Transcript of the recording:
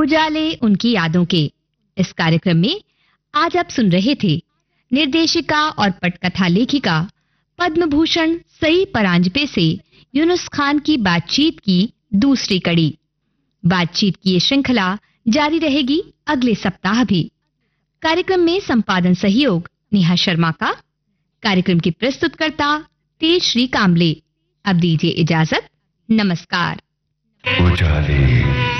उजाले उनकी यादों के। इस कार्यक्रम में आज आप सुन रहे थे निर्देशिका और पटकथा लेखिका पद्म भूषण सई परांजपे से यूनुस खान की बातचीत की दूसरी कड़ी। बातचीत की ये श्रृंखला जारी रहेगी अगले सप्ताह भी। कार्यक्रम में संपादन सहयोग नेहा शर्मा का। कार्यक्रम की प्रस्तुतकर्ता तेजश्री कामले। अब दीजिए इजाजत। नमस्कार। उजाले